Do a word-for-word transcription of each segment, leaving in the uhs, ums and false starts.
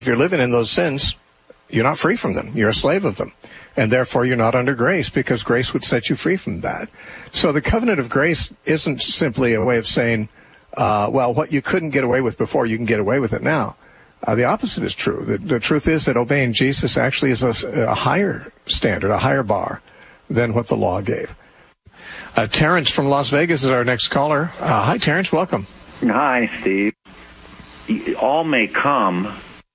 If you're living in those sins, you're not free from them. You're a slave of them. And therefore, you're not under grace, because grace would set you free from that. So the covenant of grace isn't simply a way of saying, uh, well, what you couldn't get away with before, you can get away with it now. Uh, the opposite is true. The, the truth is that obeying Jesus actually is a, a higher standard, a higher bar than what the law gave. Uh, Terrence from Las Vegas is our next caller. Uh, hi, Terrence. Welcome. Hi, Steve. All may come,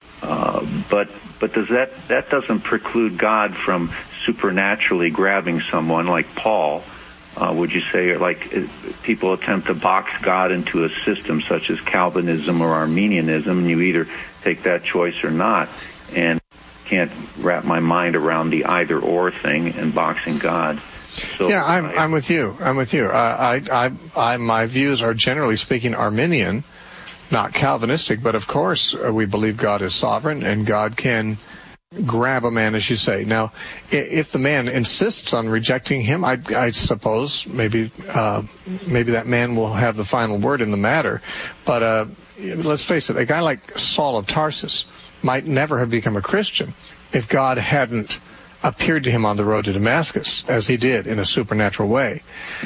uh, but but does that that doesn't preclude God from supernaturally grabbing someone like Paul? Uh, would you say, or like people attempt to box God into a system such as Calvinism or Arminianism, and you either take that choice or not, and can't wrap my mind around the either-or thing and boxing God. So yeah, I'm I, I'm with you. I'm with you. Uh, I, I, I, my views are generally speaking Arminian, not Calvinistic. But of course, uh, we believe God is sovereign and God can grab a man, as you say. Now, if the man insists on rejecting him, I, I suppose maybe uh, maybe that man will have the final word in the matter. But uh, let's face it, a guy like Saul of Tarsus might never have become a Christian if God hadn't appeared to him on the road to Damascus, as he did in a supernatural way.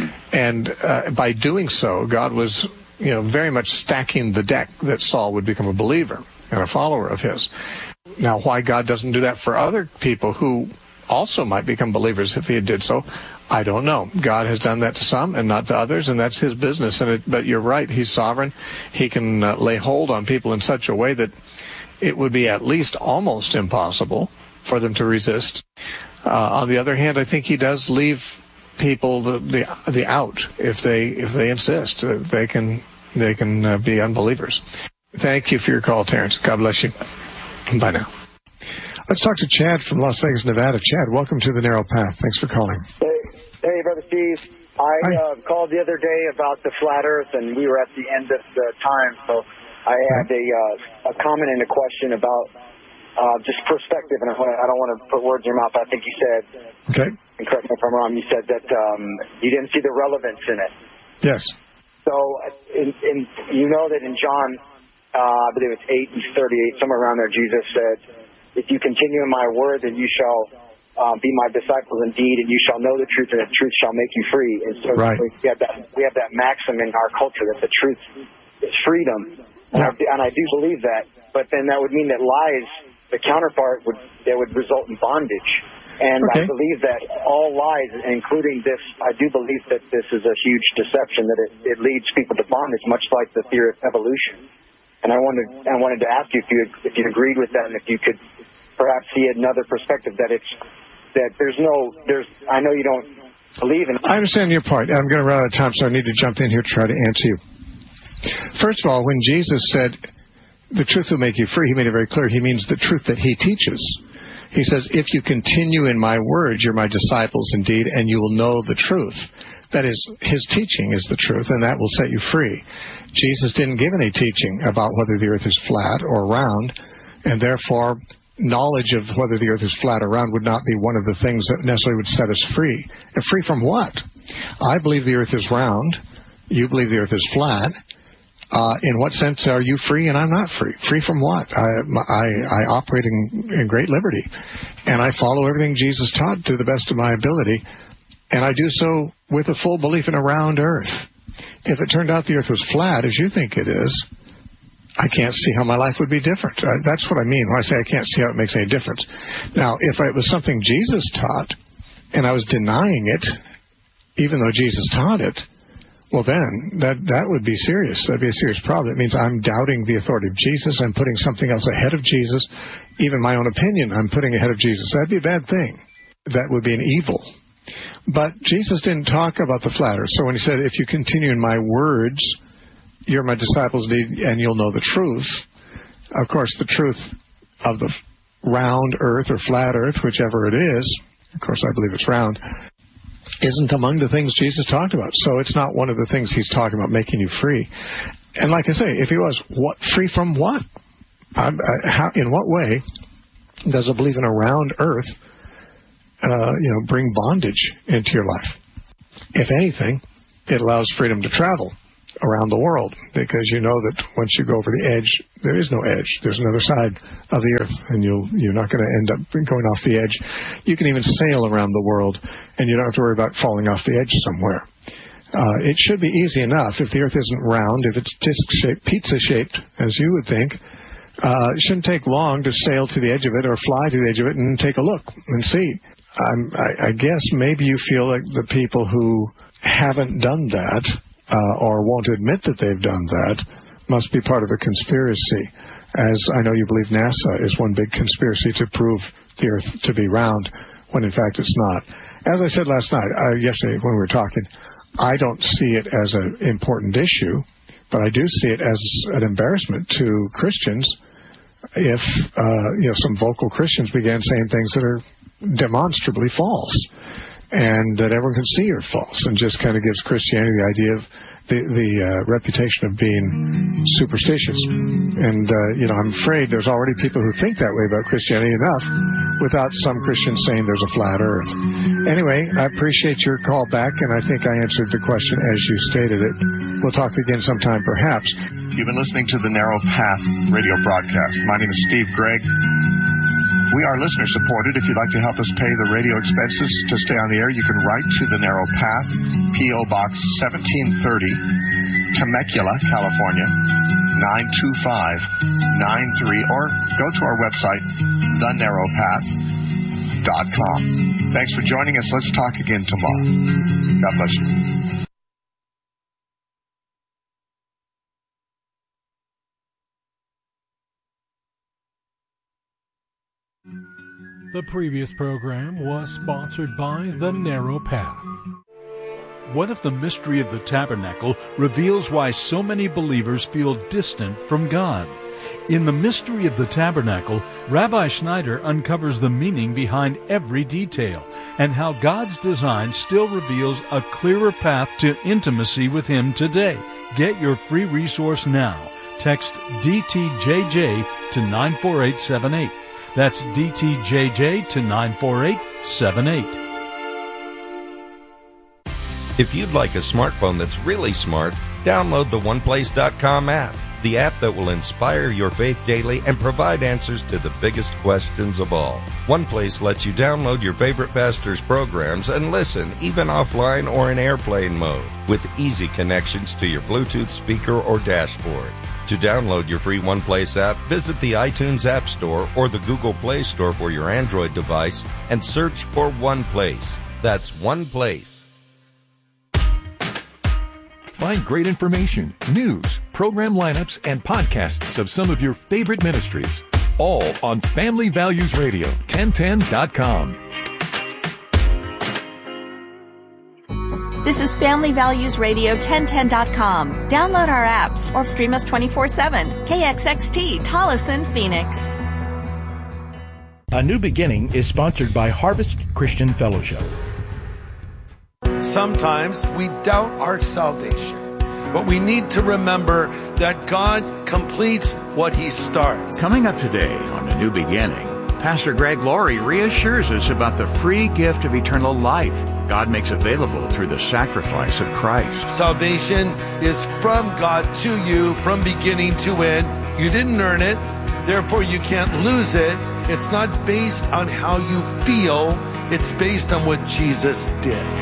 And uh, by doing so, God was, you know, very much stacking the deck that Saul would become a believer and a follower of his. Now, why God doesn't do that for other people who also might become believers if he did so, I don't know. God has done that to some and not to others, and that's his business. And it, but you're right, he's sovereign. He can uh, lay hold on people in such a way that it would be at least almost impossible for them to resist. Uh, on the other hand, I think he does leave people the the, the out if they if they insist. Uh, they can they can uh, be unbelievers. Thank you for your call, Terrence. God bless you. Bye now. Let's talk to Chad from Las Vegas, Nevada. Chad, welcome to the Narrow Path. Thanks for calling. Hey, hey Brother Steve. I uh, called the other day about the flat Earth, and we were at the end of the time, so I had a uh, a comment and a question about uh, just perspective, and I, wanna, I don't want to put words in your mouth. I think you said, okay, and correct me if I'm wrong, you said that um, you didn't see the relevance in it. Yes. So, in, in, you know that in John, uh, I believe it's eight and thirty-eight, somewhere around there, Jesus said, if you continue in my word, then you shall um, be my disciples indeed, and you shall know the truth, and the truth shall make you free. And so right. we, have that, we have that maxim in our culture that the truth is freedom. And, yeah. I, and I do believe that. But then that would mean that lies, the counterpart, would that would result in bondage. And okay. I believe that all lies, including this, I do believe that this is a huge deception, that it, it leads people to bondage, much like the theory of evolution. And I wanted I wanted to ask you if you if you agreed with that, and if you could perhaps see another perspective that it's that there's no there's I know you don't believe in. I understand your point. I'm going to run out of time, so I need to jump in here to try to answer you. First of all, when Jesus said the truth will make you free, he made it very clear. He means the truth that he teaches. He says, if you continue in my word, you're my disciples indeed, and you will know the truth. That is, his teaching is the truth, and that will set you free. Jesus didn't give any teaching about whether the earth is flat or round, and therefore knowledge of whether the earth is flat or round would not be one of the things that necessarily would set us free. And free from what? I believe the earth is round. You believe the earth is flat. Uh, in what sense are you free and I'm not free? Free from what? I, I, I operate in, in great liberty, and I follow everything Jesus taught to the best of my ability, and I do so with a full belief in a round earth. If it turned out the earth was flat, as you think it is, I can't see how my life would be different. Uh, that's what I mean when I say I can't see how it makes any difference. Now, if it was something Jesus taught, and I was denying it, even though Jesus taught it, well, then, that that would be serious. That would be a serious problem. It means I'm doubting the authority of Jesus. I'm putting something else ahead of Jesus. Even my own opinion I'm putting ahead of Jesus. That would be a bad thing. That would be an evil. But Jesus didn't talk about the flat earth. So when he said, if you continue in my words, you're my disciples and you'll know the truth, of course, the truth of the round earth or flat earth, whichever it is, of course, I believe it's round, isn't among the things Jesus talked about. So it's not one of the things he's talking about, making you free. And like I say, if he was, what free from what? I'm, uh, how, in what way does a belief in a round earth, uh, you know, bring bondage into your life? If anything, it allows freedom to travel. around the world, because you know that once you go over the edge, there is no edge. There's another side of the earth, and you'll, you're not going to end up going off the edge. You can even sail around the world, and you don't have to worry about falling off the edge somewhere. Uh, it should be easy enough if the earth isn't round, if it's disc-shaped, pizza-shaped, as you would think. Uh, it shouldn't take long to sail to the edge of it or fly to the edge of it and take a look and see. I'm, I, I guess maybe you feel like the people who haven't done that uh, or won't admit that they've done that must be part of a conspiracy, as I know you believe NASA is one big conspiracy to prove the Earth to be round, when in fact it's not. As I said last night, uh, yesterday when we were talking, I don't see it as an important issue, but I do see it as an embarrassment to Christians if uh, you know, some vocal Christians began saying things that are demonstrably false, and that everyone can see are false, and just kind of gives Christianity the idea of the, the uh, reputation of being superstitious. And, uh, you know, I'm afraid there's already people who think that way about Christianity enough without some Christians saying there's a flat earth. Anyway, I appreciate your call back, and I think I answered the question as you stated it. We'll talk again sometime, perhaps. You've been listening to the Narrow Path radio broadcast. My name is Steve Gregg. We are listener-supported. If you'd like to help us pay the radio expenses to stay on the air, you can write to the Narrow Path, P O. Box seventeen thirty, Temecula, California, nine two five nine three, or go to our website, the narrow path dot com. Thanks for joining us. Let's talk again tomorrow. God bless you. The previous program was sponsored by The Narrow Path. What if the mystery of the tabernacle reveals why so many believers feel distant from God? In The Mystery of the Tabernacle, Rabbi Schneider uncovers the meaning behind every detail and how God's design still reveals a clearer path to intimacy with Him today. Get your free resource now. Text D T J J to nine four eight seven eight. That's D T J J to nine four eight seven eight. If you'd like a smartphone that's really smart, download the one place dot com app, the app that will inspire your faith daily and provide answers to the biggest questions of all. OnePlace lets you download your favorite pastor's programs and listen, even offline or in airplane mode, with easy connections to your Bluetooth speaker or dashboard. To download your free OnePlace app, visit the iTunes App Store or the Google Play Store for your Android device and search for OnePlace. That's OnePlace. Find great information, news, program lineups, and podcasts of some of your favorite ministries, all on Family Values Radio, ten ten dot com. This is Family Values Radio, ten ten dot com. Download our apps or stream us twenty-four seven. K X X T, Tolleson, Phoenix. A New Beginning is sponsored by Harvest Christian Fellowship. Sometimes we doubt our salvation, but we need to remember that God completes what He starts. Coming up today on A New Beginning, Pastor Greg Laurie reassures us about the free gift of eternal life God makes available through the sacrifice of Christ. Salvation is from God to you from beginning to end. You didn't earn it, therefore you can't lose it. It's not based on how you feel, it's based on what Jesus did.